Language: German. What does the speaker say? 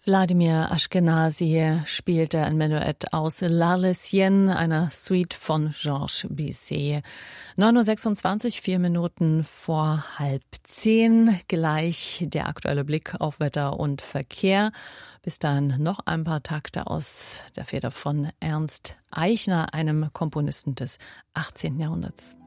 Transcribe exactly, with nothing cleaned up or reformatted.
Wladimir Ashkenazy spielte ein Menuett aus L'Arlésienne, einer Suite von Georges Bizet. neun Uhr sechsundzwanzig, vier Minuten vor halb zehn. Gleich der aktuelle Blick auf Wetter und Verkehr. Bis dahin noch ein paar Takte aus der Feder von Ernst Eichner, einem Komponisten des achtzehnten Jahrhunderts.